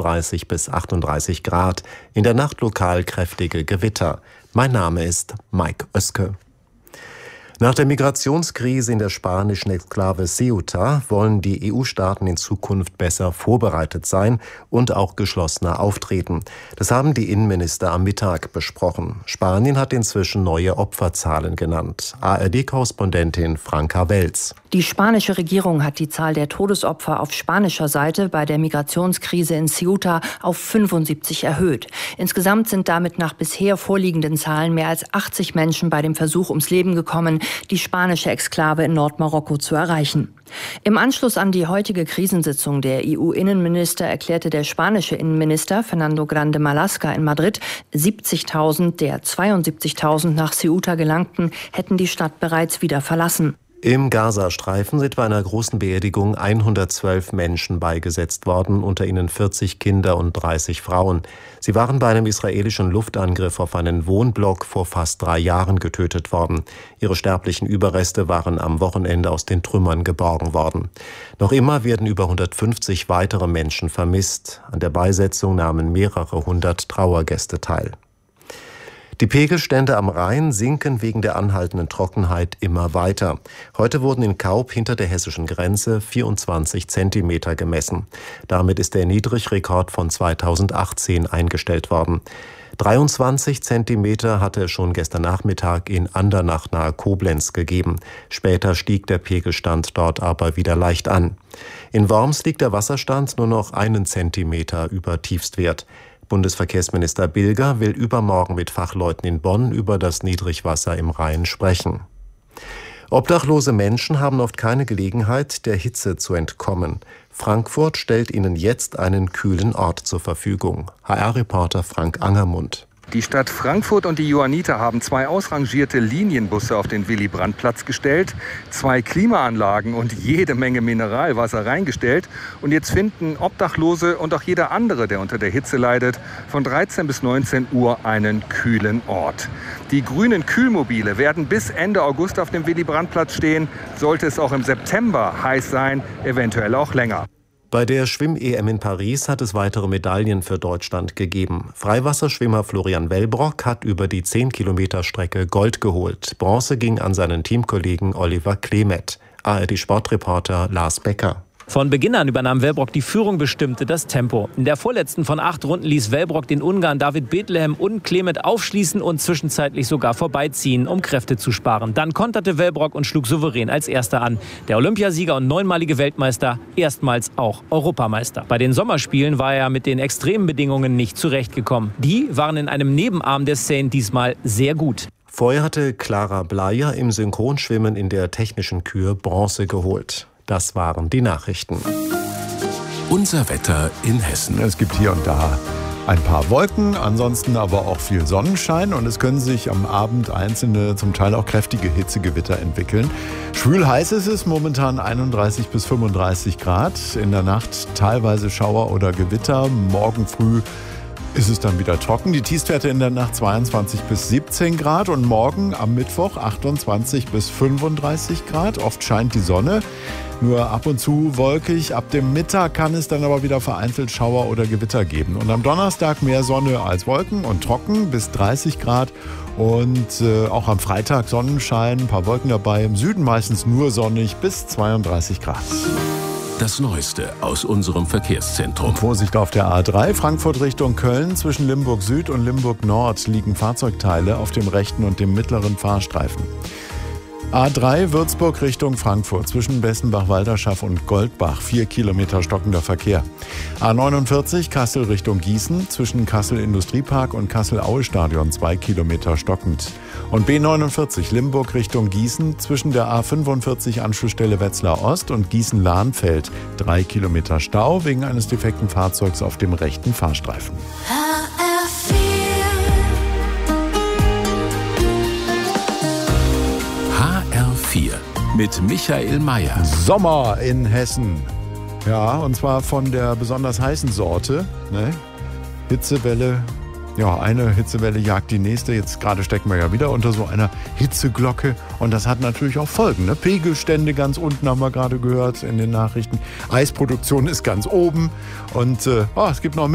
35 bis 38 Grad. In der Nacht lokal kräftige Gewitter. Mein Name ist Mike Oeske. Nach der Migrationskrise in der spanischen Exklave Ceuta wollen die EU-Staaten in Zukunft besser vorbereitet sein und auch geschlossener auftreten. Das haben die Innenminister am Mittag besprochen. Spanien hat inzwischen neue Opferzahlen genannt. ARD-Korrespondentin Franka Welz. Die spanische Regierung hat die Zahl der Todesopfer auf spanischer Seite bei der Migrationskrise in Ceuta auf 75 erhöht. Insgesamt sind damit nach bisher vorliegenden Zahlen mehr als 80 Menschen bei dem Versuch ums Leben gekommen, die spanische Exklave in Nordmarokko zu erreichen. Im Anschluss an die heutige Krisensitzung der EU-Innenminister erklärte der spanische Innenminister Fernando Grande Marlaska in Madrid, 70.000 der 72.000 nach Ceuta gelangten, hätten die Stadt bereits wieder verlassen. Im Gazastreifen sind bei einer großen Beerdigung 112 Menschen beigesetzt worden, unter ihnen 40 Kinder und 30 Frauen. Sie waren bei einem israelischen Luftangriff auf einen Wohnblock vor fast 3 Jahren getötet worden. Ihre sterblichen Überreste waren am Wochenende aus den Trümmern geborgen worden. Noch immer werden über 150 weitere Menschen vermisst. An der Beisetzung nahmen mehrere hundert Trauergäste teil. Die Pegelstände am Rhein sinken wegen der anhaltenden Trockenheit immer weiter. Heute wurden in Kaub hinter der hessischen Grenze 24 Zentimeter gemessen. Damit ist der Niedrigrekord von 2018 eingestellt worden. 23 Zentimeter hatte es schon gestern Nachmittag in Andernach nahe Koblenz gegeben. Später stieg der Pegelstand dort aber wieder leicht an. In Worms liegt der Wasserstand nur noch 1 Zentimeter über Tiefstwert. Bundesverkehrsminister Bilger will übermorgen mit Fachleuten in Bonn über das Niedrigwasser im Rhein sprechen. Obdachlose Menschen haben oft keine Gelegenheit, der Hitze zu entkommen. Frankfurt stellt ihnen jetzt einen kühlen Ort zur Verfügung. HR-Reporter Frank Angermund. Die Stadt Frankfurt und die Johanniter haben 2 ausrangierte Linienbusse auf den Willy-Brandt-Platz gestellt, 2 Klimaanlagen und jede Menge Mineralwasser reingestellt. Und jetzt finden Obdachlose und auch jeder andere, der unter der Hitze leidet, von 13 bis 19 Uhr einen kühlen Ort. Die grünen Kühlmobile werden bis Ende August auf dem Willy-Brandt-Platz stehen. Sollte es auch im September heiß sein, eventuell auch länger. Bei der Schwimm-EM in Paris hat es weitere Medaillen für Deutschland gegeben. Freiwasserschwimmer Florian Wellbrock hat über die 10-Kilometer-Strecke Gold geholt. Bronze ging an seinen Teamkollegen Oliver Klemet. ARD-Sportreporter Lars Becker. Von Beginn an übernahm Wellbrock die Führung, bestimmte das Tempo. In der vorletzten von 8 Runden ließ Wellbrock den Ungarn David Bethlehem und Klemet aufschließen und zwischenzeitlich sogar vorbeiziehen, um Kräfte zu sparen. Dann konterte Wellbrock und schlug souverän als Erster an. Der Olympiasieger und 9-malige Weltmeister, erstmals auch Europameister. Bei den Sommerspielen war er mit den extremen Bedingungen nicht zurechtgekommen. Die waren in einem Nebenarm der Seine diesmal sehr gut. Vorher hatte Clara Bleier im Synchronschwimmen in der technischen Kür Bronze geholt. Das waren die Nachrichten. Unser Wetter in Hessen. Es gibt hier und da ein paar Wolken, ansonsten aber auch viel Sonnenschein. Und es können sich am Abend einzelne, zum Teil auch kräftige Hitzegewitter entwickeln. Schwül heiß ist es, momentan 31 bis 35 Grad. In der Nacht teilweise Schauer oder Gewitter. Morgen früh ist es dann wieder trocken. Die Tiefstwerte in der Nacht 22 bis 17 Grad und morgen am Mittwoch 28 bis 35 Grad. Oft scheint die Sonne, nur ab und zu wolkig. Ab dem Mittag kann es dann aber wieder vereinzelt Schauer oder Gewitter geben. Und am Donnerstag mehr Sonne als Wolken und trocken bis 30 Grad. Und auch am Freitag Sonnenschein, ein paar Wolken dabei. Im Süden meistens nur sonnig bis 32 Grad. Das Neueste aus unserem Verkehrszentrum. Vorsicht auf der A3, Frankfurt Richtung Köln. Zwischen Limburg Süd und Limburg Nord liegen Fahrzeugteile auf dem rechten und dem mittleren Fahrstreifen. A3 Würzburg Richtung Frankfurt zwischen Bessenbach-Walderschaft und Goldbach 4 Kilometer stockender Verkehr. A49 Kassel Richtung Gießen zwischen Kassel Industriepark und Kassel-Aue-Stadion 2 Kilometer stockend. Und B49 Limburg Richtung Gießen zwischen der A45 Anschlussstelle Wetzlar Ost und Gießen-Lahnfeld 3 Kilometer Stau wegen eines defekten Fahrzeugs auf dem rechten Fahrstreifen. HR4 mit Michael Mayer. Sommer in Hessen. Ja, und zwar von der besonders heißen Sorte. Ne? Hitzewelle. Ja, eine Hitzewelle jagt die nächste. Jetzt gerade stecken wir ja wieder unter so einer Hitzeglocke. Und das hat natürlich auch Folgen. Ne? Pegelstände ganz unten haben wir gerade gehört in den Nachrichten. Eisproduktion ist ganz oben. Und es gibt noch mehr.